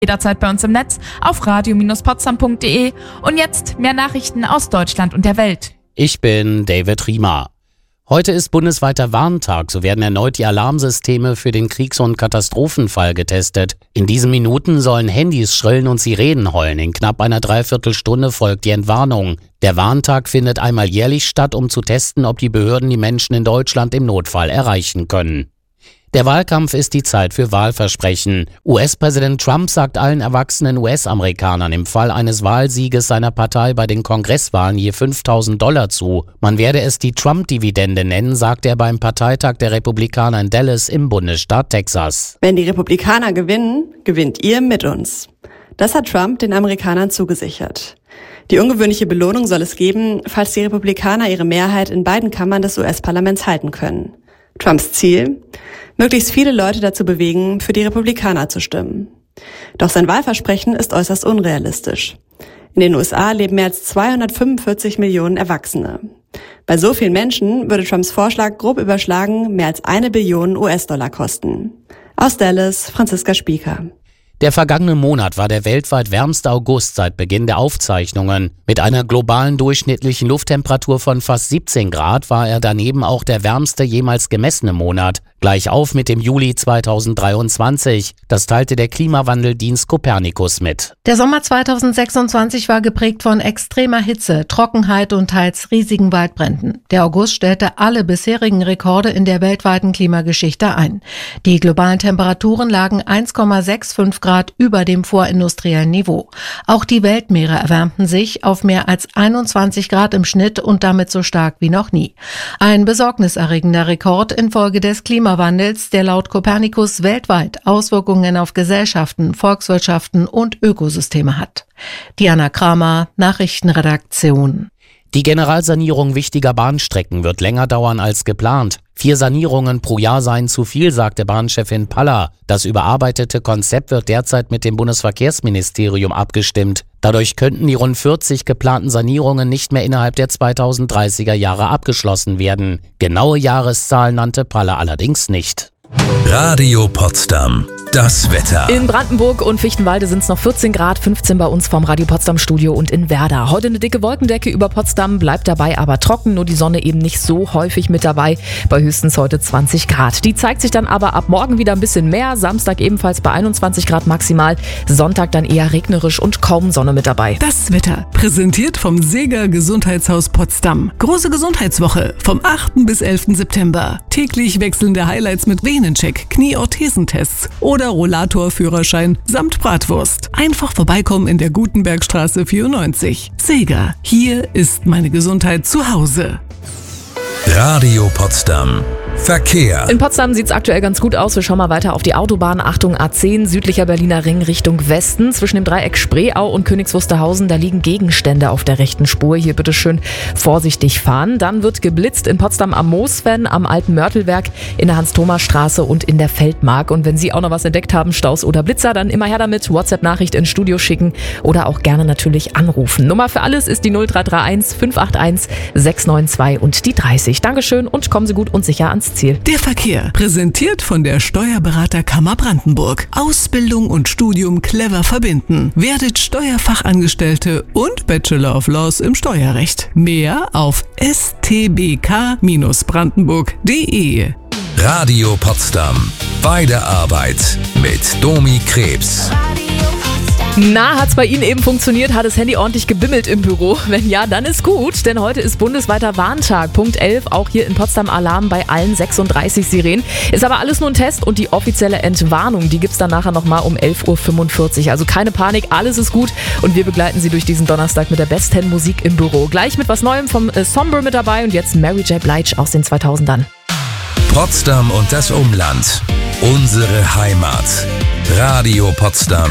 Jederzeit bei uns im Netz auf radio-potsdam.de. Und jetzt mehr Nachrichten aus Deutschland und der Welt. Ich bin David Riemer. Heute ist bundesweiter Warntag, so werden erneut die Alarmsysteme für den Kriegs- und Katastrophenfall getestet. In diesen Minuten sollen Handys schrillen und Sirenen heulen. In knapp einer Dreiviertelstunde folgt die Entwarnung. Der Warntag findet einmal jährlich statt, um zu testen, ob die Behörden die Menschen in Deutschland im Notfall erreichen können. Der Wahlkampf ist die Zeit für Wahlversprechen. US-Präsident Trump sagt allen erwachsenen US-Amerikanern im Fall eines Wahlsieges seiner Partei bei den Kongresswahlen je $5.000 zu. Man werde es die Trump-Dividende nennen, sagt er beim Parteitag der Republikaner in Dallas im Bundesstaat Texas. Wenn die Republikaner gewinnen, gewinnt ihr mit uns. Das hat Trump den Amerikanern zugesichert. Die ungewöhnliche Belohnung soll es geben, falls die Republikaner ihre Mehrheit in beiden Kammern des US-Parlaments halten können. Trumps Ziel? Möglichst viele Leute dazu bewegen, für die Republikaner zu stimmen. Doch sein Wahlversprechen ist äußerst unrealistisch. In den USA leben mehr als 245 Millionen Erwachsene. Bei so vielen Menschen würde Trumps Vorschlag grob überschlagen mehr als 1 Billion US-Dollar kosten. Aus Dallas, Franziska Spieker. Der vergangene Monat war der weltweit wärmste August seit Beginn der Aufzeichnungen. Mit einer globalen durchschnittlichen Lufttemperatur von fast 17 Grad war er daneben auch der wärmste jemals gemessene Monat. Gleich auf mit dem Juli 2023. Das teilte der Klimawandeldienst Copernicus mit. Der Sommer 2026 war geprägt von extremer Hitze, Trockenheit und teils riesigen Waldbränden. Der August stellte alle bisherigen Rekorde in der weltweiten Klimageschichte ein. Die globalen Temperaturen lagen 1,65 Grad über dem vorindustriellen Niveau. Auch die Weltmeere erwärmten sich auf mehr als 21 Grad im Schnitt und damit so stark wie noch nie. Ein besorgniserregender Rekord infolge des Klimawandels, der laut Copernicus weltweit Auswirkungen auf Gesellschaften, Volkswirtschaften und Ökosysteme hat. Diana Kramer, Nachrichtenredaktion. Die Generalsanierung wichtiger Bahnstrecken wird länger dauern als geplant. 4 Sanierungen pro Jahr seien zu viel, sagte Bahnchefin Paller. Das überarbeitete Konzept wird derzeit mit dem Bundesverkehrsministerium abgestimmt. Dadurch könnten die rund 40 geplanten Sanierungen nicht mehr innerhalb der 2030er Jahre abgeschlossen werden. Genaue Jahreszahlen nannte Paller allerdings nicht. Radio Potsdam. Das Wetter. In Brandenburg und Fichtenwalde sind es noch 14 Grad, 15 bei uns vom Radio Potsdam Studio und in Werder. Heute eine dicke Wolkendecke über Potsdam, bleibt dabei aber trocken, nur die Sonne eben nicht so häufig mit dabei, bei höchstens heute 20 Grad. Die zeigt sich dann aber ab morgen wieder ein bisschen mehr, Samstag ebenfalls bei 21 Grad maximal, Sonntag dann eher regnerisch und kaum Sonne mit dabei. Das Wetter, präsentiert vom Seeger Gesundheitshaus Potsdam. Große Gesundheitswoche vom 8. bis 11. September. Täglich wechselnde Highlights mit Venencheck, Knieorthesentests oder Rollatorführerschein samt Bratwurst. Einfach vorbeikommen in der Gutenbergstraße 94. Seeger, hier ist meine Gesundheit zu Hause. Radio Potsdam. Verkehr. In Potsdam sieht es aktuell ganz gut aus. Wir schauen mal weiter auf die Autobahn. Achtung A10, südlicher Berliner Ring Richtung Westen. Zwischen dem Dreieck Spreeau und Königs Wusterhausen, da liegen Gegenstände auf der rechten Spur. Hier bitte schön vorsichtig fahren. Dann wird geblitzt in Potsdam am Moosven, am Alten Mörtelwerk, in der Hans-Thomas-Straße und in der Feldmark. Und wenn Sie auch noch was entdeckt haben, Staus oder Blitzer, dann immer her damit. WhatsApp-Nachricht ins Studio schicken oder auch gerne natürlich anrufen. Nummer für alles ist die 0331 581 692 und die 30. Dankeschön und kommen Sie gut und sicher ans Ziel. Der Verkehr, präsentiert von der Steuerberaterkammer Brandenburg. Ausbildung und Studium clever verbinden. Werdet Steuerfachangestellte und Bachelor of Laws im Steuerrecht. Mehr auf stbk-brandenburg.de. Radio Potsdam. Bei der Arbeit mit Domi Krebs. Na, hat's bei Ihnen eben funktioniert? Hat das Handy ordentlich gebimmelt im Büro? Wenn ja, dann ist gut, denn heute ist bundesweiter Warntag. Punkt 11, auch hier in Potsdam Alarm bei allen 36 Sirenen. Ist aber alles nur ein Test und die offizielle Entwarnung, die gibt's dann nachher nochmal um 11.45 Uhr. Also keine Panik, alles ist gut und wir begleiten Sie durch diesen Donnerstag mit der besten Musik im Büro. Gleich mit was Neuem vom Sombre mit dabei und jetzt Mary J. Blige aus den 2000ern. Potsdam und das Umland. Unsere Heimat. Radio Potsdam.